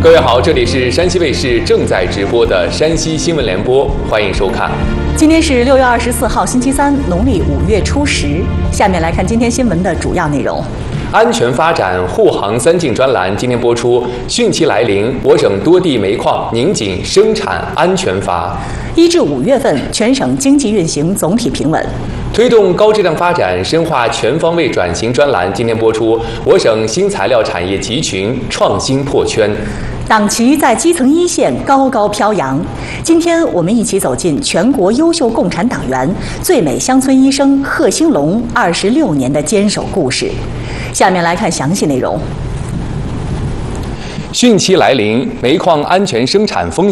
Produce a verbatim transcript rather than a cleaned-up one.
各位好，这里是山西卫视正在直播的山西新闻联播，欢迎收看。 今天是六月二十四号，星期三，农历五月初十。下面来看今天新闻的主要内容。 安全发展护航三进专栏今天播出。汛期来临，我省多地煤矿拧紧生产安全阀。 一至五月份，全省经济运行总体平稳。 推动高质量发展，深化全方位转型专栏今天播出。我省新材料产业集群创新破圈。 党旗在基层一线高高飘扬。今天我们一起走进全国优秀共产党员、最美乡村医生贺兴龙二十六年的坚守故事。下面来看详细内容。 汛期来临，煤矿安全生产风险